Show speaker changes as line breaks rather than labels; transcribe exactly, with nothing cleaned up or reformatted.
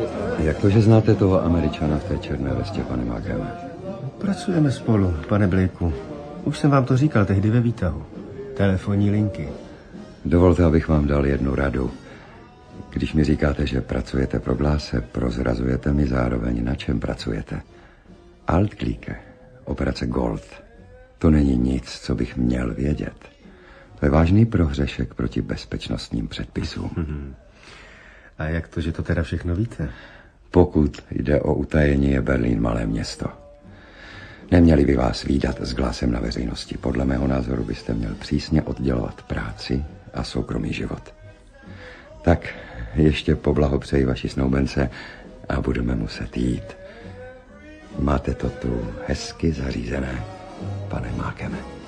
Jak to, že znáte toho Američana v té černé vestě, pane Mákeme?
Pracujeme spolu, pane Blakeu. Už jsem vám to říkal tehdy ve výtahu. Telefonní linky.
Dovolte, abych vám dal jednu radu. Když mi říkáte, že pracujete pro Gláse, prozrazujete mi zároveň, na čem pracujete. Altklieke, operace Gold, to není nic, co bych měl vědět. To je vážný prohřešek proti bezpečnostním předpisům.
Mm-hmm. A jak to, že to teda všechno víte?
Pokud jde o utajení, je Berlín malé město. Neměli by vás vídat s Glásem na veřejnosti. Podle mého názoru byste měl přísně oddělovat práci a soukromý život. Tak ještě poblahopřeji vaší snoubence a budeme muset jít. Máte to tu hezky zařízené, pane Mákeme.